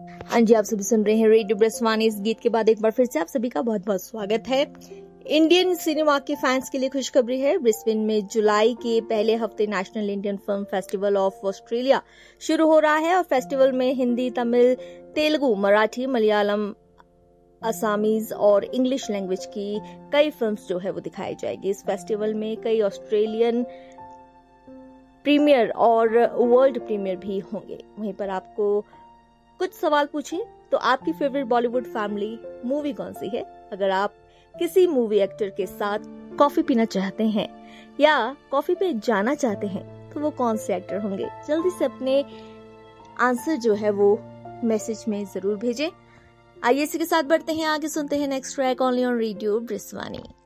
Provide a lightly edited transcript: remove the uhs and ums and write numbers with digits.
हाँ जी, आप सभी सुन रहे हैं रेडियो ब्रिस्वानी। इस गीत के बाद एक बार फिर से आप सभी का बहुत बहुत स्वागत है। इंडियन सिनेमा के फैंस के लिए खुशखबरी है। ब्रिस्बेन में जुलाई के पहले हफ्ते national Indian film festival of Australia शुरू हो रहा है और फेस्टिवल में हिंदी, तमिल, तेलुगु, मराठी, मलयालम, असामीज और इंग्लिश लैंग्वेज की कई फिल्म्स जो है वो दिखाई जाएगी। इस फेस्टिवल में कई ऑस्ट्रेलियन प्रीमियर और वर्ल्ड प्रीमियर भी होंगे। वहीं पर आपको कुछ सवाल पूछे तो आपकी फेवरेट बॉलीवुड फैमिली मूवी कौन सी है? अगर आप किसी मूवी एक्टर के साथ कॉफी पीना चाहते हैं या कॉफी पे जाना चाहते हैं तो वो कौन से एक्टर होंगे? जल्दी से अपने आंसर जो है वो मैसेज में जरूर भेजें। आइए इसी के साथ बढ़ते हैं आगे, सुनते हैं next track only on radio ब्रिस्वानी।